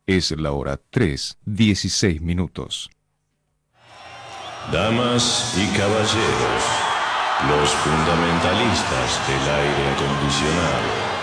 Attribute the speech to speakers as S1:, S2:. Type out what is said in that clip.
S1: Es la hora 3:16.
S2: Damas y caballeros, los fundamentalistas del aire acondicionado.